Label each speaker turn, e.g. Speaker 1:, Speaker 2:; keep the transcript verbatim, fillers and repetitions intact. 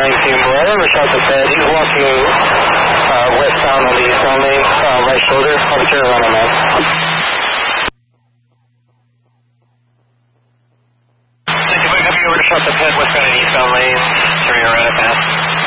Speaker 1: nineteen below, Rashad the Fed. He's walking uh, westbound on the eastbound lane, uh, right shoulder. I'll turn around on that. Thank you. Have you over to Rashad the Fed, westbound and eastbound lane, turning around at that.